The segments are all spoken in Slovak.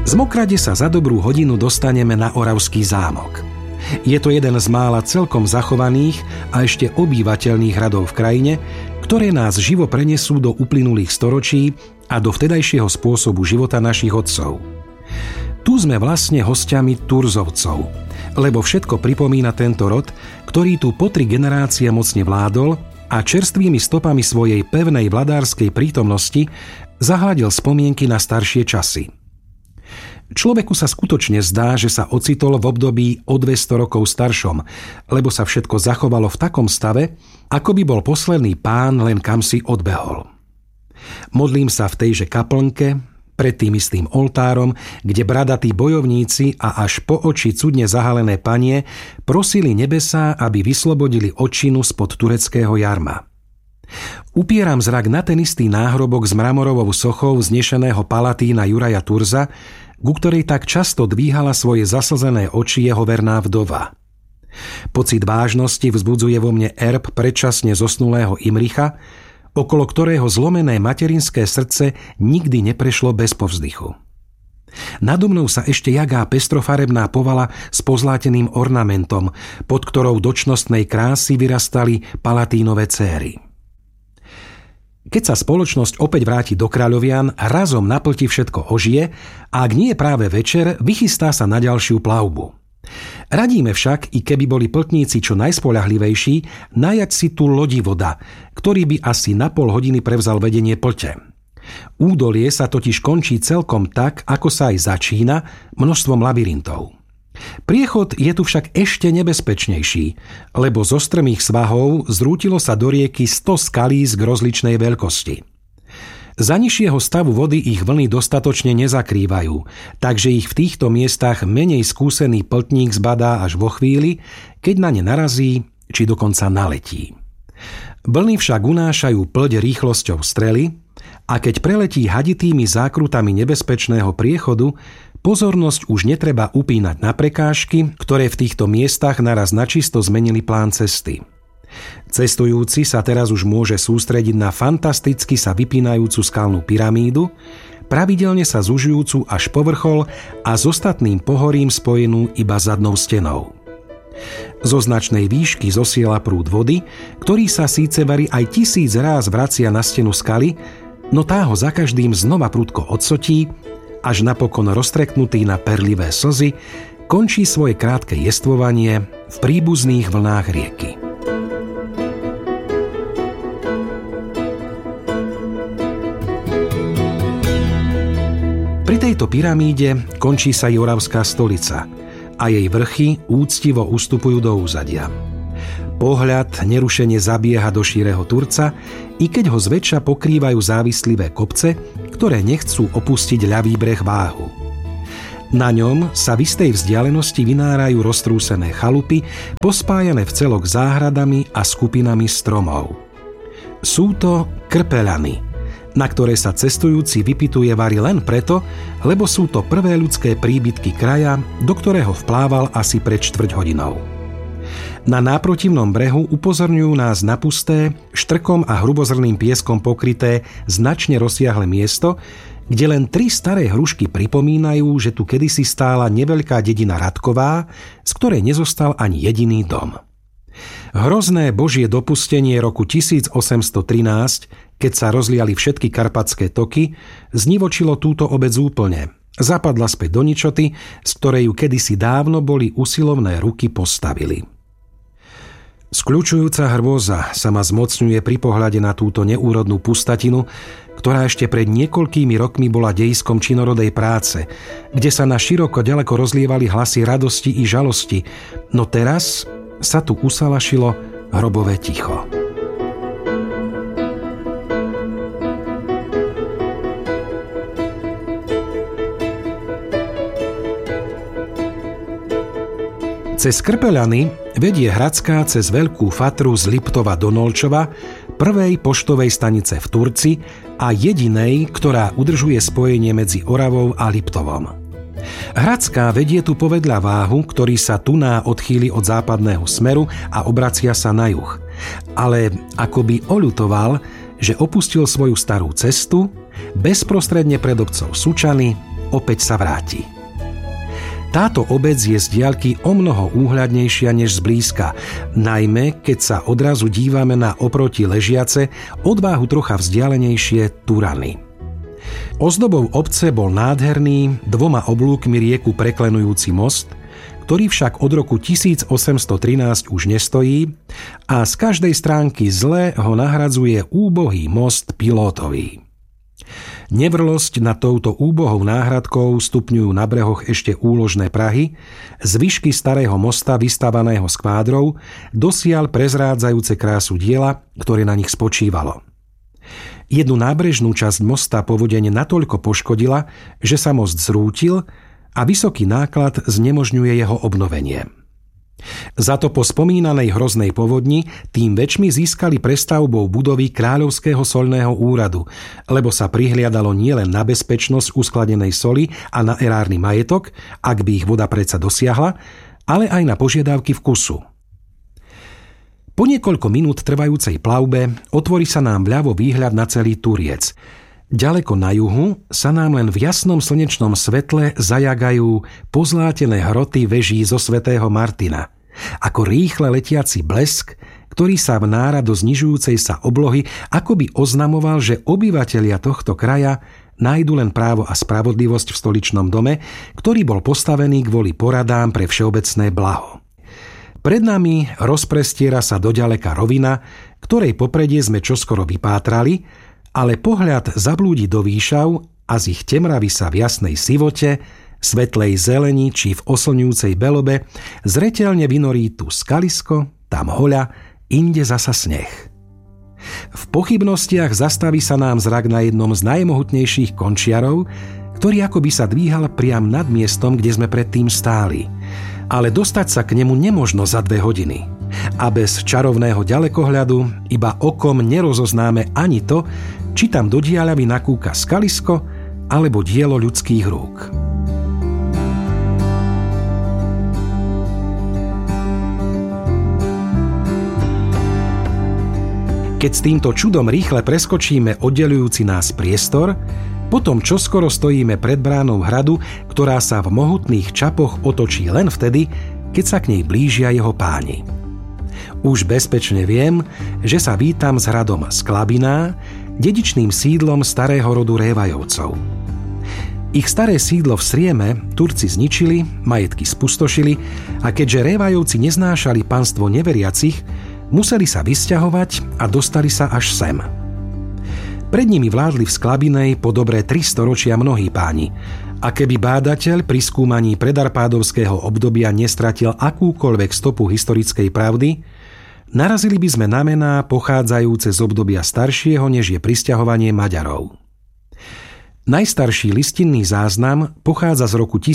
Z Mokrade sa za dobrú hodinu dostaneme na Oravský zámok. Je to jeden z mála celkom zachovaných a ešte obývateľných hradov v krajine, ktoré nás živo prenesú do uplynulých storočí a do vtedajšieho spôsobu života našich otcov. Tu sme vlastne hostiami Turzovcov, lebo všetko pripomína tento rod, ktorý tu po 3 generácie mocne vládol a čerstvými stopami svojej pevnej vladárskej prítomnosti zahladil spomienky na staršie časy. Človeku sa skutočne zdá, že sa ocitol v období o 200 rokov staršom, lebo sa všetko zachovalo v takom stave, ako by bol posledný pán len kamsi odbehol. Modlím sa v tejže kaplnke, pred tým istým oltárom, kde bradatí bojovníci a až po oči cudne zahalené panie prosili nebesá, aby vyslobodili otčinu spod tureckého jarma. Upieram zrak na ten istý náhrobok s mramorovou sochou vznešeného palatína Juraja Turza, ku ktorej tak často dvíhala svoje zaslzené oči jeho verná vdova. Pocit vážnosti vzbudzuje vo mne erb predčasne zosnulého Imricha, okolo ktorého zlomené materinské srdce nikdy neprešlo bez povzdychu. Nado mnou sa ešte jagá pestrofarebná povala s pozláteným ornamentom, pod ktorou do čnostnej krásy vyrastali palatínové céry. Keď sa spoločnosť opäť vráti do Kráľovian, razom na plti všetko ožije a ak nie je práve večer, vychystá sa na ďalšiu plavbu. Radíme však, i keby boli pltníci čo najspoľahlivejší, najať si tu lodivoda, ktorý by asi na pol hodiny prevzal vedenie plte. Údolie sa totiž končí celkom tak, ako sa aj začína, množstvom labyrintov. Priechod je tu však ešte nebezpečnejší, lebo zo strmých svahov zrútilo sa do rieky 100 skalísk rozličnej veľkosti. Za nižšieho stavu vody ich vlny dostatočne nezakrývajú, takže ich v týchto miestach menej skúsený pltník zbadá až vo chvíli, keď na ne narazí, či dokonca naletí. Vlny však unášajú plť rýchlosťou strely a keď preletí haditými zákrutami nebezpečného priechodu, pozornosť už netreba upínať na prekážky, ktoré v týchto miestach naraz načisto zmenili plán cesty. Cestujúci sa teraz už môže sústrediť na fantasticky sa vypínajúcu skalnú pyramídu, pravidelne sa zužujúcu až po vrchol a s ostatným pohorím spojenú iba zadnou stenou. Zo značnej výšky zosiela prúd vody, ktorý sa síce varí aj 1000 ráz vracia na stenu skaly, no tá ho za každým znova prudko odsotí, až napokon roztreknutý na perlivé slzy, končí svoje krátke jestvovanie v príbuzných vlnách rieky. Pri tejto pyramíde končí sa Oravská stolica a jej vrchy úctivo ustupujú do úzadia. Pohľad nerušene zabieha do šíreho Turca, i keď ho zväčša pokrývajú závislivé kopce, ktoré nechcú opustiť ľavý breh Váhu. Na ňom sa v istej vzdialenosti vynárajú roztrúsené chalupy, pospájané v celok záhradami a skupinami stromov. Sú to krpeľany, na ktoré sa cestujúci vypituje vari len preto, lebo sú to prvé ľudské príbytky kraja, do ktorého vplával asi pred 4 hodinou. Na náprotivnom brehu upozorňujú nás na pusté, štrkom a hrubozrným pieskom pokryté, značne rozsiahle miesto, kde len 3 staré hrušky pripomínajú, že tu kedysi stála neveľká dedina Radková, z ktorej nezostal ani jediný dom. Hrozné božie dopustenie roku 1813, keď sa rozliali všetky karpatské toky, znivočilo túto obec úplne. Zapadla späť do ničoty, z ktorej ju kedysi dávno boli usilovné ruky postavili. Skľučujúca hrôza sa ma zmocňuje pri pohľade na túto neúrodnú pustatinu, ktorá ešte pred niekoľkými rokmi bola dejiskom činorodej práce, kde sa na široko ďaleko rozlievali hlasy radosti i žalosti, no teraz sa tu usalašilo hrobové ticho. Cez Krpeľany vedie Hradská cez Veľkú Fatru z Liptova do Nolčova, prvej poštovej stanice v Turci a jedinej, ktorá udržuje spojenie medzi Oravou a Liptovom. Hradská vedie tu povedľa Váhu, ktorý sa tuná odchýli od západného smeru a obracia sa na juh. Ale akoby oľutoval, že opustil svoju starú cestu, bezprostredne pred obcov Sučany opäť sa vráti. Táto obec je z diaľky omnoho úhľadnejšia než zblízka, najmä keď sa odrazu dívame na oproti ležiace, od váhu trocha vzdialenejšie Turany. Ozdobou obce bol nádherný, 2 oblúkmi rieku preklenujúci most, ktorý však od roku 1813 už nestojí a z každej stránky zle ho nahradzuje úbohý most Pilótový. Nevrlosť nad touto úbohou náhradkou stupňujú na brehoch ešte úložné prahy, zvyšky starého mosta vystavaného z kvádrov, dosiaľ prezrádzajúce krásu diela, ktoré na nich spočívalo. Jednu nábrežnú časť mosta povodenie natoľko poškodila, že sa most zrútil a vysoký náklad znemožňuje jeho obnovenie. Za to po spomínanej hroznej povodni tým väčšmi získali prestavbou budovy Kráľovského soľného úradu, lebo sa prihliadalo nielen na bezpečnosť uskladenej soli a na erárny majetok, ak by ich voda predsa dosiahla, ale aj na požiadavky vkusu. Po niekoľko minút trvajúcej plavbe otvorí sa nám vľavo výhľad na celý Turiec. Ďaleko na juhu sa nám len v jasnom slnečnom svetle zajagajú pozlátené hroty veží zo svätého Martina, ako rýchle letiaci blesk, ktorý sa v nárado znižujúcej sa oblohy akoby oznamoval, že obyvatelia tohto kraja nájdu len právo a spravodlivosť v stoličnom dome, ktorý bol postavený kvôli poradám pre všeobecné blaho. Pred nami rozprestiera sa doďaleka rovina, ktorej popredie sme čoskoro vypátrali, ale pohľad zablúdi do výšav a z ich temravy sa v jasnej sivote, svetlej zeleni či v oslňujúcej belobe zreteľne vynorí tu skalisko, tam hoľa, inde zasa sneh. V pochybnostiach zastaví sa nám zrak na jednom z najmohutnejších končiarov, ktorý akoby sa dvíhal priam nad miestom, kde sme predtým stáli. Ale dostať sa k nemu nemožno za 2 hodiny. A bez čarovného ďalekohľadu iba okom nerozoznáme ani to, či tam do diaľavy nakúka skalisko alebo dielo ľudských rúk. Keď s týmto čudom rýchle preskočíme oddeľujúci nás priestor, potom čoskoro stojíme pred bránou hradu, ktorá sa v mohutných čapoch otočí len vtedy, keď sa k nej blížia jeho páni. Už bezpečne viem, že sa vítam s hradom Sklabiná, dedičným sídlom starého rodu Révajovcov. Ich staré sídlo v Srieme Turci zničili, majetky spustošili a keďže Révajovci neznášali panstvo neveriacich, museli sa vysťahovať a dostali sa až sem. Pred nimi vládli v Sklabinej po dobré 3 storočia mnohí páni a keby bádateľ pri skúmaní predarpádovského obdobia nestratil akúkoľvek stopu historickej pravdy, narazili by sme na mená pochádzajúce z obdobia staršieho, než je prisťahovanie Maďarov. Najstarší listinný záznam pochádza z roku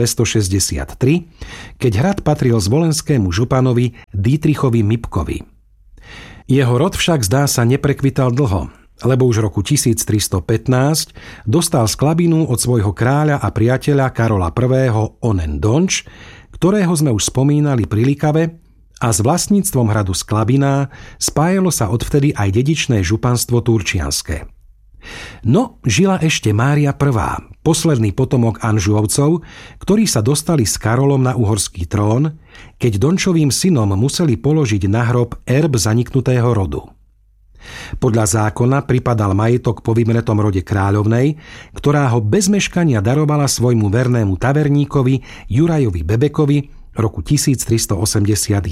1263, keď hrad patril zvolenskému županovi Dietrichovi Mipkovi. Jeho rod však zdá sa neprekvital dlho, lebo už v roku 1315 dostal Sklabinu od svojho kráľa a priateľa Karola I. Onen Donč, ktorého sme už spomínali pri Likave, a s vlastníctvom hradu Sklabina spájalo sa odvtedy aj dedičné županstvo turčianske. No, žila ešte Mária I., posledný potomok Anžuovcov, ktorí sa dostali s Karolom na uhorský trón, keď Dončovým synom museli položiť na hrob erb zaniknutého rodu. Podľa zákona pripadal majetok po vymretom rode kráľovnej, ktorá ho bez meškania darovala svojmu vernému taverníkovi Jurajovi Bebekovi roku 1381.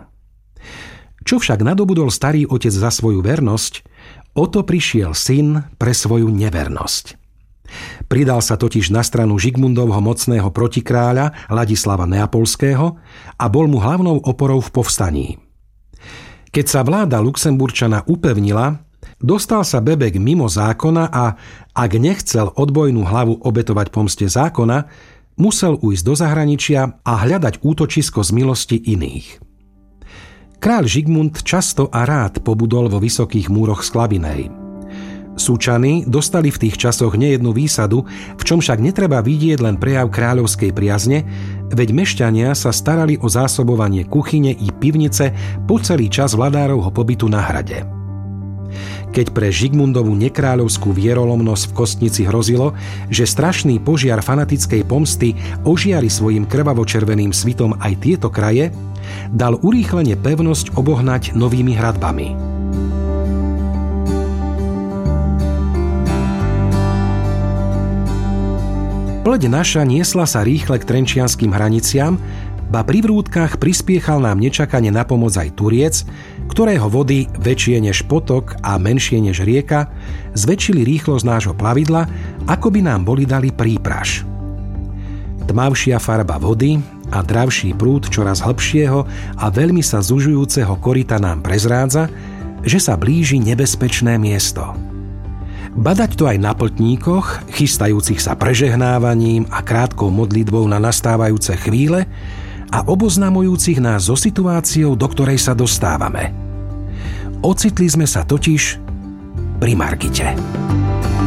Čo však nadobudol starý otec za svoju vernosť, o to prišiel syn pre svoju nevernosť. Pridal sa totiž na stranu Žigmundovho mocného protikráľa Ladislava Neapolského a bol mu hlavnou oporou v povstaní. Keď sa vláda Luxemburčana upevnila, dostal sa Bebek mimo zákona a, ak nechcel odbojnú hlavu obetovať pomste zákona, musel ujsť do zahraničia a hľadať útočisko z milosti iných. Kráľ Žigmund často a rád pobudol vo vysokých múroch Sklabinej. Súčany dostali v tých časoch nejednú výsadu, v čom však netreba vidieť len prejav kráľovskej priazne, veď mešťania sa starali o zásobovanie kuchyne i pivnice po celý čas vladárovho pobytu na hrade. Keď pre Žigmundovú nekráľovskú vierolomnosť v Kostnici hrozilo, že strašný požiar fanatickej pomsty ožiari svojim krvavo-červeným svitom aj tieto kraje, dal urýchlene pevnosť obohnať novými hradbami. Pleť naša niesla sa rýchle k trenčianskym hraniciam, ba pri vrútkach prispiechal nám nečakane na pomoc aj Turiec, ktorého vody, väčšie než potok a menšie než rieka, zväčšili rýchlosť nášho plavidla, ako by nám boli dali prípraž. Tmavšia farba vody a dravší prúd čoraz hlbšieho a veľmi sa zužujúceho koryta nám prezrádza, že sa blíži nebezpečné miesto. Badať to aj na plotníkoch, chystajúcich sa prežehnávaním a krátkou modlitbou na nastávajúce chvíle a oboznamujúcich nás so situáciou, do ktorej sa dostávame. Ocitli sme sa totiž pri Margite.